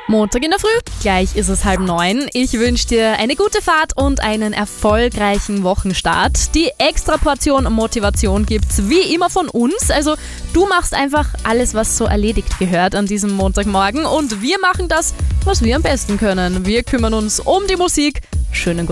Montag in der Früh, gleich ist es 8:30. Ich wünsche dir eine gute Fahrt und einen erfolgreichen Wochenstart. Die extra Portion Motivation gibt's wie immer von uns. Also du machst einfach alles, was so erledigt gehört an diesem Montagmorgen und wir machen das, was wir am besten können. Wir kümmern uns um die Musik. Schönen guten